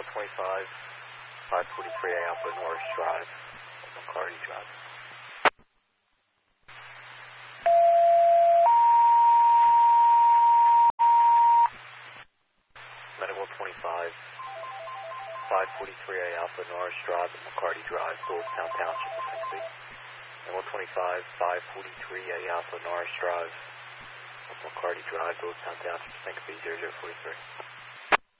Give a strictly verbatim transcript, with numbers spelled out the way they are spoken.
Medical twenty-five, five forty-three A Alpha Norris Drive, McCarty Drive. Medical twenty-five, five forty-three A Alpha Norris Drive, McCarty Drive, Goldstown Township, Tennessee. Medical twenty-five, five forty-three A Alpha Norris Drive, McCarty Drive, Goldstown Township, Tennessee, zero zero four three.